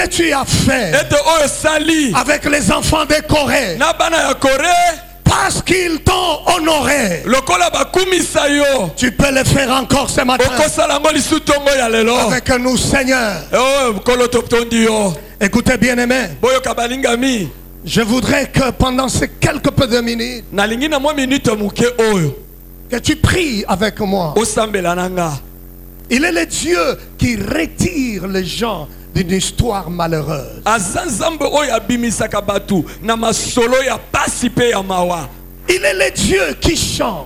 que tu as fait avec les enfants de Corée, parce qu'ils t'ont honoré, tu peux le faire encore ce matin avec nous, Seigneur. Écoutez, bien-aimés, je voudrais que pendant ces quelques peu de minutes, que tu pries avec moi. Il est le Dieu qui retire les gens d'une histoire malheureuse. Il est le Dieu qui change.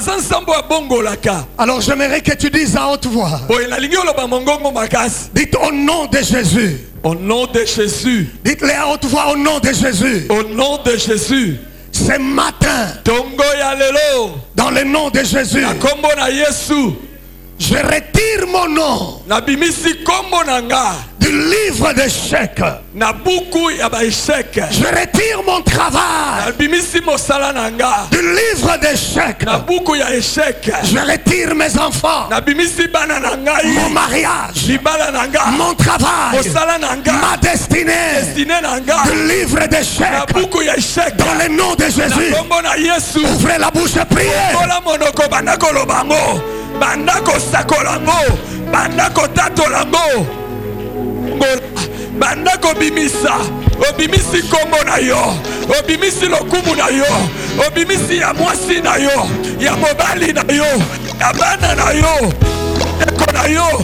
Alors j'aimerais que tu dises à haute voix. Dites au nom de Jésus. Au nom de Jésus. Dites-le à haute voix, au nom de Jésus. Au nom de Jésus. Ce matin, dans le nom de Jésus, je retire mon nom du livre d'échecs. Je retire mon travail du livre d'échecs. Je retire mes enfants, mon mariage, mon travail, ma destinée du livre d'échecs. Dans le nom de Jésus, ouvrez la bouche et priez. Bandako sakolango, bandako tatolango, bandako bimisa, obimisi kombo na yo, obimisi lokumu na yo, obimisi ya mwasi na yo, ya mobali na yo, ya bana na yo, eko na yo,